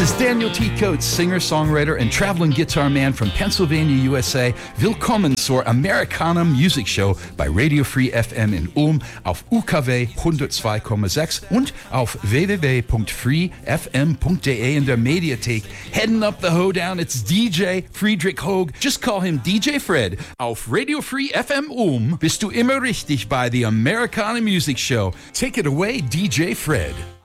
is Daniel T. Coates, singer, songwriter, and traveling guitar man from Pennsylvania, USA. Willkommen zur Americana Music Show bei Radio Free FM in Ulm auf UKW 102,6 und auf www.freefm.de in der Mediathek. Heading up the hoedown, it's DJ Friedrich Hoag. Just call him DJ Fred. Auf Radio Free FM Ulm bist du immer richtig bei the Americana Music Show. Take it away, DJ Fred.